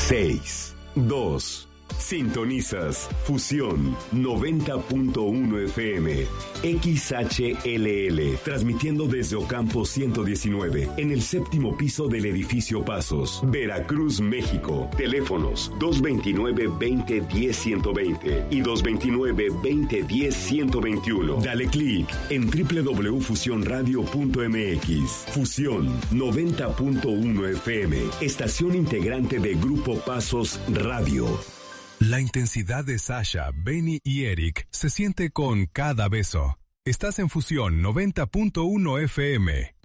6, 2. Sintonizas Fusión 90.1 FM, XHLL, transmitiendo desde Ocampo 119, en el séptimo piso del edificio Pasos, Veracruz, México. Teléfonos 229-2010-120 y 229-2010-121. Dale clic en www.fusionradio.mx. Fusión 90.1 FM, estación integrante de Grupo Pasos Radio. La intensidad de Sasha, Benny y Eric se siente con cada beso. Estás en Fusión 90.1 FM.